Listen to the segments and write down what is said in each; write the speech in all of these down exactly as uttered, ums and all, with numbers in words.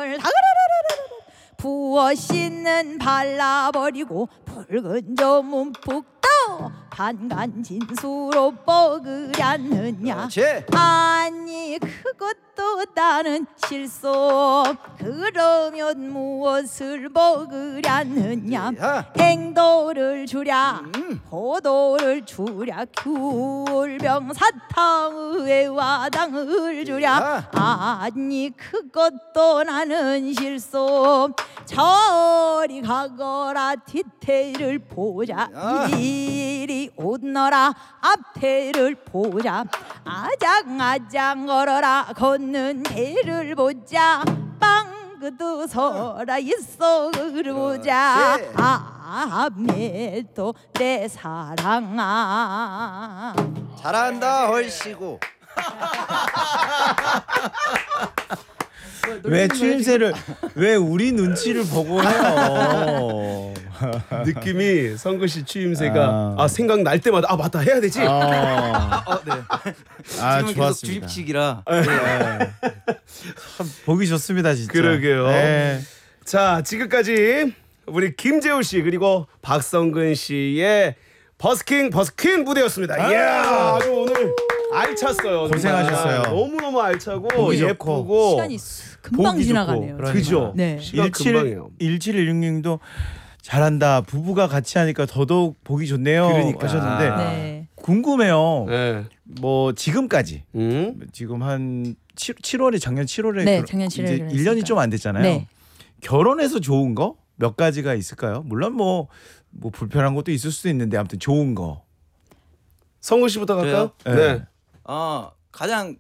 사랑을 다그르르르르 부어 씻는 발라버리고 붉은 조문 푹 떠 반간 진수로 뻐그렸느냐. 아니 그것도 나는 실소. 그러면 무엇을 먹으렸느냐. 행도를 주랴 포도를 주랴 귤병 사탕의 와당을 주랴. 아니 그것도 나는 실소. 저리 가거라 뒤태를 보자. 이리 오너라 앞태를 보자. 아장아장 걸어라 걷는 배를 보자. 빵그도 서라 있어 그를 보자. 아메도 내 사랑아. 잘한다 헐시고. 왜 추임새를 왜 우리 눈치를 보고 해요? 느낌이 성근 씨 추임새가 아, 아 생각 날 때마다 아 맞다 해야 되지. 아, 어, 네. 아 지금은 계속 좋았습니다. 주입식이라. 네. 참 보기 좋습니다 진짜. 그러게요. 네. 자 지금까지 우리 김재우 씨 그리고 박성근 씨의 버스킹 버스킹 무대였습니다. 아. 이야 아주 오늘 알찼어요. 고생하셨어요. 너무 너무 알차고 보기 좋고. 예쁘고 시간이 금방 보기 지나가네요. 좋고. 그죠? 네. 시간 금방이에요. 일칠일육님도 잘한다. 부부가 같이 하니까 더더욱 보기 좋네요. 그러니까. 하셨는데 네. 궁금해요. 네. 뭐 지금까지 음? 지금 한 칠, 칠월에 작년 칠월에 네, 결혼- 작년 칠월에 이제 일 년이 좀 안 됐잖아요. 네. 결혼해서 좋은 거 몇 가지가 있을까요? 물론 뭐, 뭐 불편한 것도 있을 수도 있는데 아무튼 좋은 거. 성근 씨부터 갈까요? 저요? 네. 네. 어 가장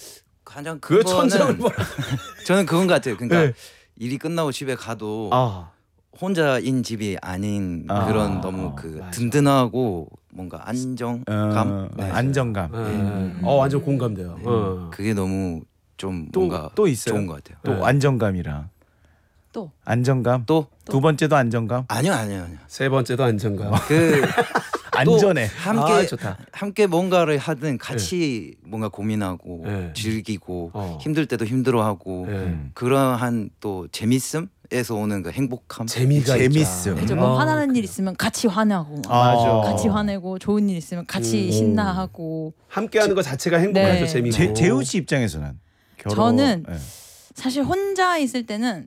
가장 큰 그 천장을 거는 봐. 저는 그건 같아요. 그러니까 네. 일이 끝나고 집에 가도 아. 혼자인 집이 아닌 아, 그런 너무 그 맞아. 든든하고 뭔가 안정감. 어, 네. 안정감. 네. 어 완전 공감돼요. 어. 그게 너무 좀 또- 뭔가 또 있어요? 좋은 것 같아요. 또 네. 안정감이랑 또 안정감. 또 두 번째도 안정감. 아니요 아니요 아니요. 세 번째도 안정감. 그 안전해. 함께 아, 좋다. 함께 뭔가를 하든 같이 뭔가 고민하고 네. 즐기고 어. 힘들 때도 힘들어하고 네. 그러한 또 재밌음에서 오는 그 행복함. 재미가 재밌음. 있죠. 그죠. 음. 뭐 아, 화나는 일 있으면 같이 화나고 맞아. 같이 화내고 좋은 일 있으면 같이 음. 신나하고. 함께하는 것 자체가 행복하죠. 네. 재미고. 제, 재우 씨 입장에서는 결혼. 저는 네. 사실 혼자 있을 때는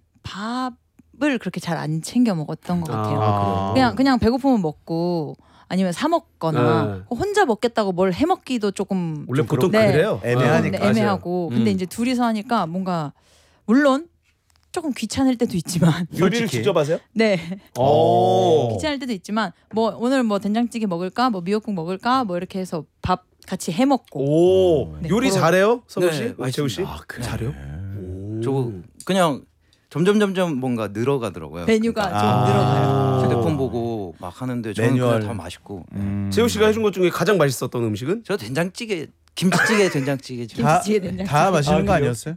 밥을 그렇게 잘 안 챙겨 먹었던 것 같아요. 아. 그냥 그냥 배고프면 먹고 아니면 사 먹거나 네. 혼자 먹겠다고 뭘 해 먹기도 조금 원래 보통 네. 그래요. 애매하니까. 네, 애매하고. 근데 음. 이제 둘이서 하니까 뭔가 물론 조금 귀찮을 때도 있지만 요리를 솔직히. 직접 하세요? 네 오. 귀찮을 때도 있지만 뭐 오늘 뭐 된장찌개 먹을까 뭐 미역국 먹을까 뭐 이렇게 해서 밥 같이 해 먹고. 오. 네, 요리 그런- 잘해요? 성우 네, 씨? 맞습니다. 재우 씨? 아, 그래. 잘해요? 저 그냥 점점 점점 뭔가 늘어가더라고요. 메뉴가 그러니까 좀 아. 늘어가요. 휴대폰 보고 막 하는데 저는 매뉴얼. 그냥 다 맛있고. 음. 재우 씨가 해준 것 중에 가장 맛있었던 음식은? 저 된장찌개, 김치찌개, 된장찌개. 좀- 다, 김치찌개, 된장찌개. 다 마시는 아, 거 그래요? 아니었어요?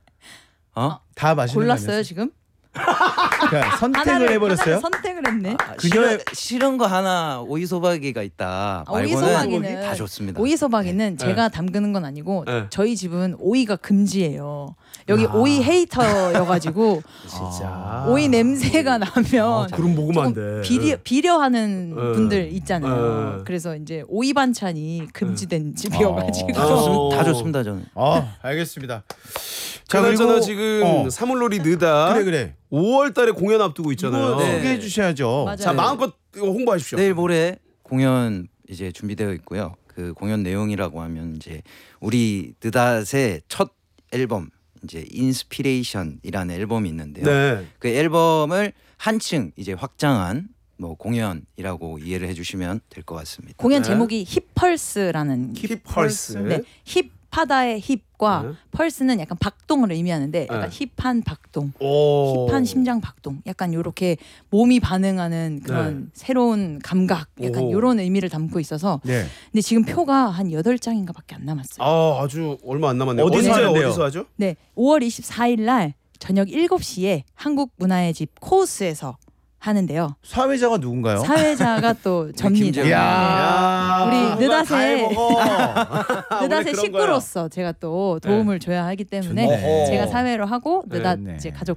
어? 다 마시는 골랐어요 거 아니었어요? 지금? 그러니까 선택을 하나를, 해버렸어요? 하나를 선택을 했네. 아, 그녀의- 싫은, 싫은 거 하나 오이소박이가 있다. 아, 말고는 오이소박이는 다 좋습니다. 오이소박이는 네. 제가 담그는 건 아니고 네. 저희 집은 오이가 금지예요. 여기 아. 오이 헤이터여가지고 진짜. 오이 냄새가 나면 그럼 먹으면 안 조금 돼. 비려, 비려하는 네. 분들 있잖아요. 네. 그래서 이제 오이 반찬이 금지된 집이어가지고 다, 어. 좋습, 다 좋습니다 저는. 아, 알겠습니다. 자, 그나저나 지금 어. 사물놀이 느다 그래 그래. 오월 달에 공연 앞두고 있잖아요. 이거 네. 소개해 주셔야죠. 맞아요. 자, 마음껏 이거 홍보하십시오. 내일 모레 공연 이제 준비되어 있고요. 그 공연 내용이라고 하면 이제 우리 느닷의 첫 앨범 이제 인스피레이션이라는 앨범이 있는데요. 네. 그 앨범을 한층 이제 확장한 뭐 공연이라고 이해를 해주시면 될 것 같습니다. 공연 네. 제목이 힙펄스라는 힙펄스. 네, 힙하다의 힙과 네. 펄스는 약간 박동을 의미하는데 약간 네. 힙한 박동, 오. 힙한 심장 박동, 약간 요렇게 몸이 반응하는 그런 네. 새로운 감각, 약간 오호. 요런 의미를 담고 있어서. 네. 근데 지금 표가 한 여덟 장인가밖에 안 남았어요. 아, 아주 얼마 안 남았네요. 어디서 언제 하는데요? 어디서 하죠? 네, 오월 이십사일 날 저녁 일곱 시에 한국문화의 집 코스에서 하는데요. 사회자가 누군가요? 사회자가 또 접니다. 김재훈. 야, 우리 누가 느닷의- 다 해먹어. 느닷의 그런 식구로서 제가 또 도움을 줘야 하기 때문에 좋네. 제가 사회로 하고 느닷 네. 이제 가족